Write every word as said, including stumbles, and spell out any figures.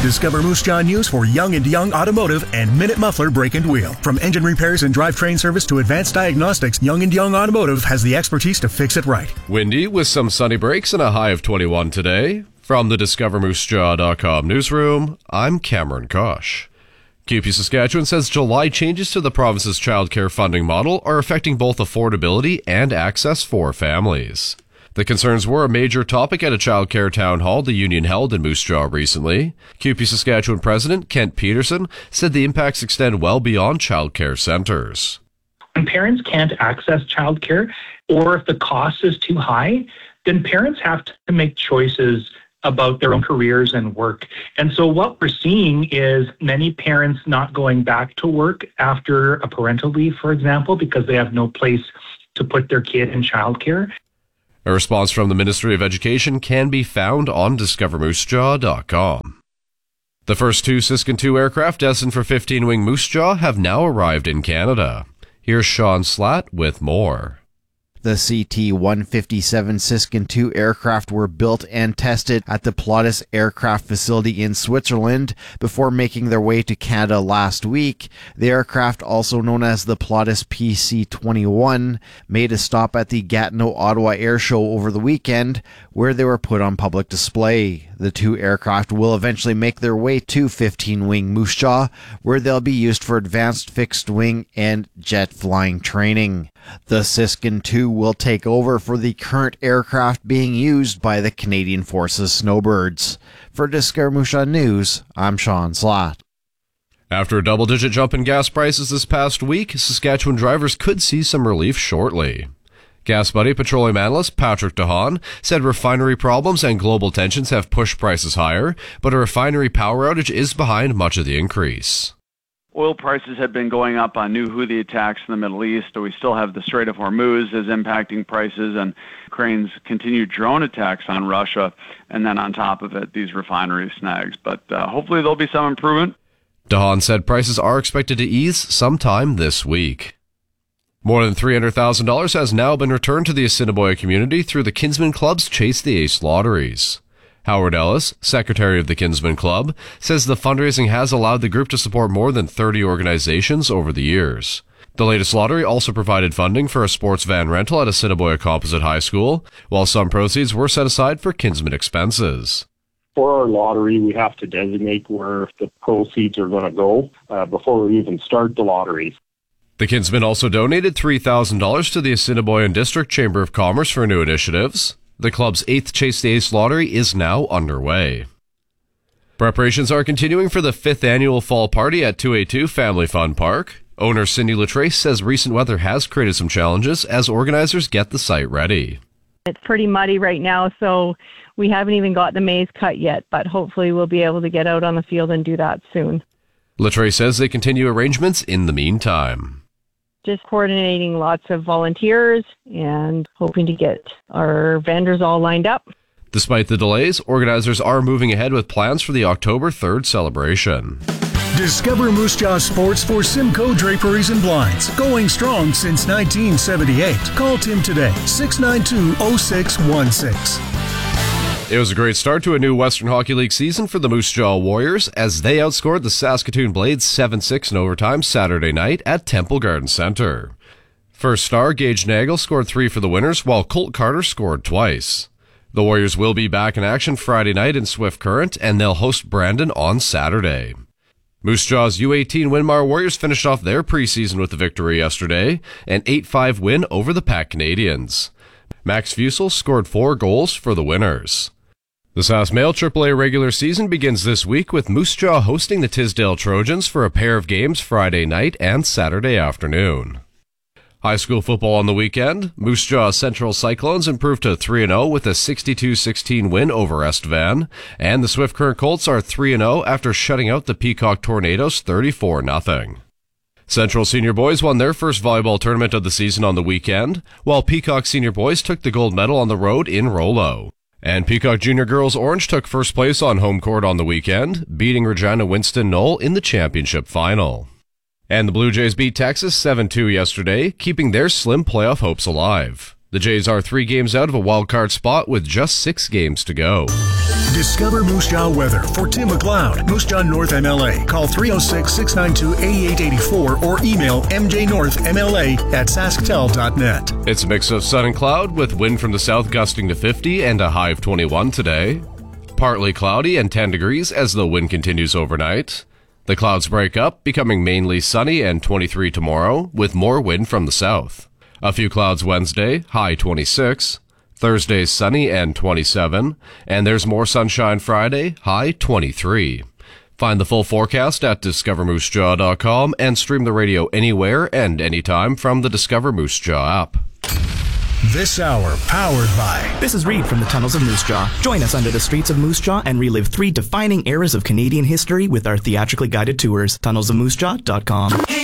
Discover Moose Jaw news for Young and Young Automotive and Minute Muffler Brake and Wheel. From engine repairs and drivetrain service to advanced diagnostics, Young and Young Automotive has the expertise to fix it right. Windy with some sunny breaks and a high of twenty-one today. From the Discover Moose Jaw dot com newsroom, I'm Cameron Kosh. Q P Saskatchewan says July changes to the province's childcare funding model are affecting both affordability and access for families. The concerns were a major topic at a childcare town hall the union held in Moose Jaw recently. Q P Saskatchewan President Kent Peterson said the impacts extend well beyond childcare centres. When parents can't access childcare, or if the cost is too high, then parents have to make choices about their own careers and work. And so what we're seeing is many parents not going back to work after a parental leave, for example, because they have no place to put their kid in childcare. A response from the Ministry of Education can be found on Discover Moose Jaw dot com. The first two Siskin two aircraft destined for fifteen-wing Moose Jaw have now arrived in Canada. Here's Sean Slatt with more. The C T one fifty-seven Siskin two aircraft were built and tested at the Pilatus Aircraft Facility in Switzerland before making their way to Canada last week. The aircraft, also known as the Pilatus P C twenty-one, made a stop at the Gatineau Ottawa Air Show over the weekend, where they were put on public display. The two aircraft will eventually make their way to fifteen-wing Moose Jaw, where they'll be used for advanced fixed-wing and jet flying training. The Siskin two will take over for the current aircraft being used by the Canadian Forces Snowbirds. For Discover Moose Jaw News, I'm Sean Slatt. After a double-digit jump in gas prices this past week, Saskatchewan drivers could see some relief shortly. Gas Buddy petroleum analyst Patrick DeHaan said refinery problems and global tensions have pushed prices higher, but a refinery power outage is behind much of the increase. Oil prices had been going up on new Houthi attacks in the Middle East, so we still have the Strait of Hormuz is impacting prices, and Ukraine's continued drone attacks on Russia, and then on top of it, these refinery snags. But uh, hopefully there'll be some improvement. DeHaan said prices are expected to ease sometime this week. More than three hundred thousand dollars has now been returned to the Assiniboia community through the Kinsman Club's Chase the Ace lotteries. Howard Ellis, secretary of the Kinsman Club, says the fundraising has allowed the group to support more than thirty organizations over the years. The latest lottery also provided funding for a sports van rental at Assiniboia Composite High School, while some proceeds were set aside for Kinsman expenses. For our lottery, we have to designate where the proceeds are going to go uh, before we even start the lottery. The Kinsmen also donated three thousand dollars to the Assiniboia District Chamber of Commerce for new initiatives. The club's eighth Chase the Ace lottery is now underway. Preparations are continuing for the fifth annual fall party at two eighty-two Family Fun Park. Owner Cindy Latrace says recent weather has created some challenges as organizers get the site ready. It's pretty muddy right now, so we haven't even got the maize cut yet, but hopefully we'll be able to get out on the field and do that soon. Latrace says they continue arrangements in the meantime. Just coordinating lots of volunteers and hoping to get our vendors all lined up. Despite the delays, organizers are moving ahead with plans for the October third celebration. Discover Moose Jaw Sports for Simcoe Draperies and Blinds. Going strong since nineteen seventy-eight. Call Tim today, six nine two, oh six one six. It was a great start to a new Western Hockey League season for the Moose Jaw Warriors as they outscored the Saskatoon Blades seven six in overtime Saturday night at Temple Garden Centre. First star Gage Nagel scored three for the winners, while Colt Carter scored twice. The Warriors will be back in action Friday night in Swift Current, and they'll host Brandon on Saturday. Moose Jaw's U eighteen Winmar Warriors finished off their preseason with a victory yesterday, an eight five win over the Pack Canadians. Max Fusel scored four goals for the winners. The Sask Mail triple A regular season begins this week with Moose Jaw hosting the Tisdale Trojans for a pair of games Friday night and Saturday afternoon. High school football on the weekend. Moose Jaw Central Cyclones improved to three and oh with a sixty-two sixteen win over Estevan, and the Swift Current Colts are three and oh after shutting out the Peacock Tornadoes thirty-four nothing. Central Senior Boys won their first volleyball tournament of the season on the weekend, while Peacock Senior Boys took the gold medal on the road in Rollo. And Peacock Junior Girls Orange took first place on home court on the weekend, beating Regina Winston Knoll in the championship final. And the Blue Jays beat Texas seven two yesterday, keeping their slim playoff hopes alive. The Jays are three games out of a wild card spot with just six games to go. Discover Moose Jaw weather for Tim McLeod, Moose Jaw North M L A. Call three oh six, six nine two, eight eight eight four or email m j north m l a at sasktel dot net. It's a mix of sun and cloud with wind from the south gusting to fifty and a high of twenty-one today. Partly cloudy and ten degrees as the wind continues overnight. The clouds break up, becoming mainly sunny and twenty-three tomorrow with more wind from the south. A few clouds Wednesday, high twenty-six. Thursday, sunny and twenty-seven. And there's more sunshine Friday, high twenty-three. Find the full forecast at discover moose jaw dot com and stream the radio anywhere and anytime from the Discover Moose Jaw app. This hour powered by... This is Reed from the Tunnels of Moose Jaw. Join us under the streets of Moose Jaw and relive three defining eras of Canadian history with our theatrically guided tours. tunnels of moose jaw dot com.